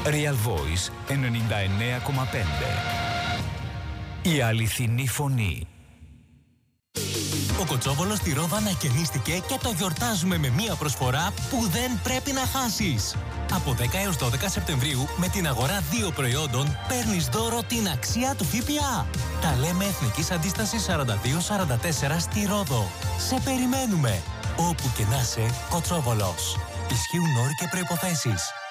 Real Voice 99,5. Η αληθινή φωνή. Ο Κοτσόβολος στη Ρόδα ανακαινίστηκε και το γιορτάζουμε με μία προσφορά που δεν πρέπει να χάσεις. Από 10 έως 12 Σεπτεμβρίου με την αγορά 2 προϊόντων παίρνεις δώρο την αξία του ΦΠΑ. Τα λέμε Εθνικής Αντίστασης 42-44 στη Ρόδο. Σε περιμένουμε. Όπου και να είσαι, Κοτσόβολος. Ισχύουν όροι και προϋποθέσεις.